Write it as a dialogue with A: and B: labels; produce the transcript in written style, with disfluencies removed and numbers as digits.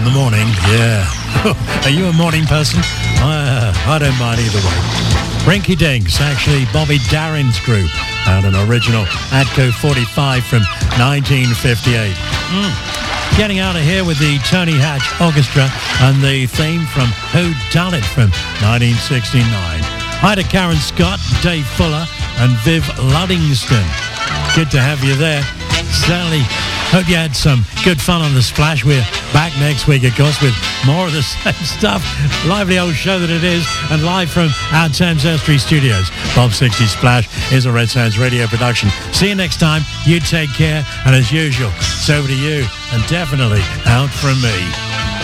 A: the morning, yeah. Are you a morning person? I don't mind either way. Rinky Dinks, actually Bobby Darin's group, and an original Atco 45 from 1958. Getting out of here with the Tony Hatch Orchestra and the theme from Who Done It from 1969. Hi to Karen Scott, Dave Fuller and Viv Luddingston. Good to have you there. Certainly hope you had some good fun on the Splash. We're back next week, of course, with more of the same stuff. Lively old show that it is, and live from our Thames Estuary studios. Bob 60 Splash is a Red Sounds radio production. See you next time. You take care, and as usual, it's over to you, and definitely out from me.